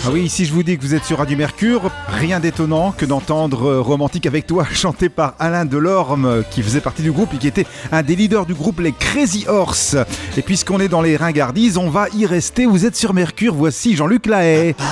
Ah oui, si je vous dis que vous êtes sur Radio Mercure, rien d'étonnant que d'entendre Romantique avec toi chanté par Alain Delorme, qui faisait partie du groupe et qui était un des leaders du groupe les Crazy Horse. Et puisqu'on est dans les ringardises, on va y rester. Vous êtes sur Mercure, voici Jean-Luc Lahaye.